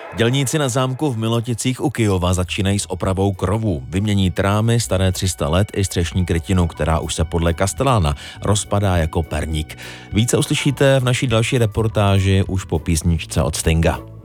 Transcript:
Dělníci na zámku v Miloticích u Kyjova začínají s opravou krovů. Vymění trámy staré 300 let i střešní krytinu, která už se podle Castellana rozpadá jako perník. Více uslyšíte v naší další reportáži už po písničce od Stinga.